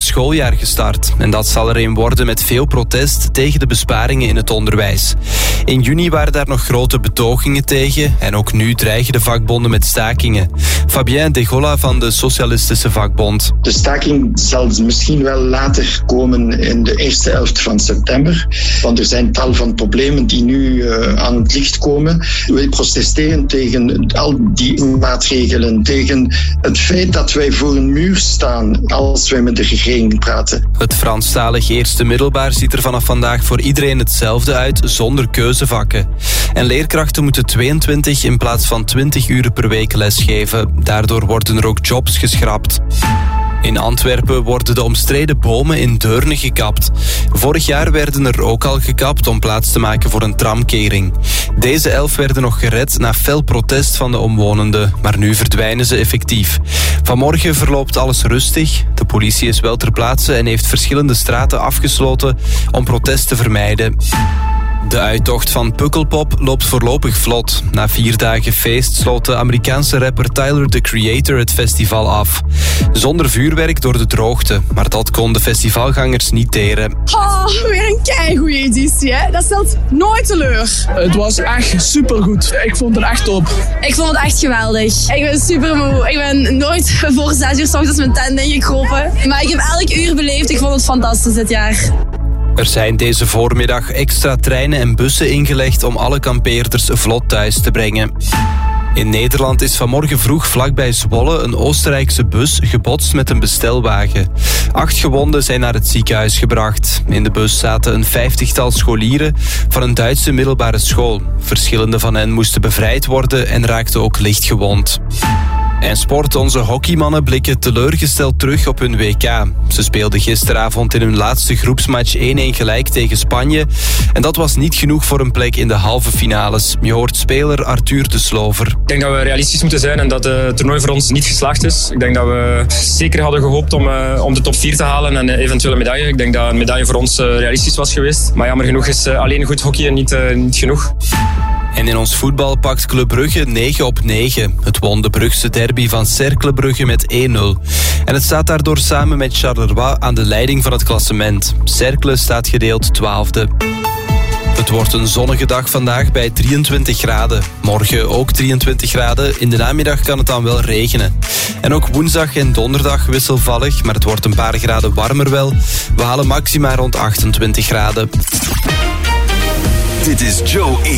schooljaar gestart. En dat zal er een worden met veel protest tegen de besparingen in het onderwijs. In juni waren daar nog grote betogingen tegen en ook nu dreigen de vakbonden met stakingen. Fabien Degolla van de Socialistische Vakbond. De staking zal misschien wel later komen in de eerste helft van september. Want er zijn tal van problemen die nu aan het licht komen. Wij protesteren tegen al die maatregelen, tegen het feit dat wij voor een muur staan als wij met de regering praten. Het Franstalig eerste middelbaar ziet er vanaf vandaag voor iedereen hetzelfde uit, zonder keuzevakken. En leerkrachten moeten 22 in plaats van 20 uren per week lesgeven. Daardoor worden er ook jobs geschrapt. In Antwerpen worden de omstreden bomen in Deurne gekapt. Vorig jaar werden er ook al gekapt om plaats te maken voor een tramkering. Deze 11 werden nog gered na fel protest van de omwonenden, maar nu verdwijnen ze effectief. Vanmorgen verloopt alles rustig. De politie is wel ter plaatse en heeft verschillende straten afgesloten om protest te vermijden. De uittocht van Pukkelpop loopt voorlopig vlot. Na 4 dagen feest sloot de Amerikaanse rapper Tyler, the Creator, het festival af. Zonder vuurwerk door de droogte, maar dat kon de festivalgangers niet teren. Oh, weer een keigoeie editie, hè? Dat stelt nooit teleur. Het was echt supergoed. Ik vond het echt top. Ik vond het echt geweldig. Ik ben super moe. Ik ben nooit voor 6 uur 's ochtends mijn tent ingekropen. Maar ik heb elk uur beleefd. Ik vond het fantastisch dit jaar. Er zijn deze voormiddag extra treinen en bussen ingelegd om alle kampeerders vlot thuis te brengen. In Nederland is vanmorgen vroeg vlakbij Zwolle een Oostenrijkse bus gebotst met een bestelwagen. 8 gewonden zijn naar het ziekenhuis gebracht. In de bus zaten een 50-tal scholieren van een Duitse middelbare school. Verschillende van hen moesten bevrijd worden en raakten ook licht gewond. En sport, onze hockeymannen blikken teleurgesteld terug op hun WK. Ze speelden gisteravond in hun laatste groepsmatch 1-1 gelijk tegen Spanje. En dat was niet genoeg voor een plek in de halve finales. Je hoort speler Arthur de Slover. Ik denk dat we realistisch moeten zijn en dat het toernooi voor ons niet geslaagd is. Ik denk dat we zeker hadden gehoopt om de top 4 te halen en eventueel een medaille. Ik denk dat een medaille voor ons realistisch was geweest. Maar jammer genoeg is alleen goed hockeyen niet genoeg. En in ons voetbal pakt Club Brugge 9-9. Het won de Brugse derby van Cercle Brugge met 1-0. En het staat daardoor samen met Charleroi aan de leiding van het klassement. Cercle staat gedeeld 12e. Het wordt een zonnige dag vandaag bij 23 graden. Morgen ook 23 graden. In de namiddag kan het dan wel regenen. En ook woensdag en donderdag wisselvallig, maar het wordt een paar graden warmer wel. We halen maxima rond 28 graden. Dit is Joe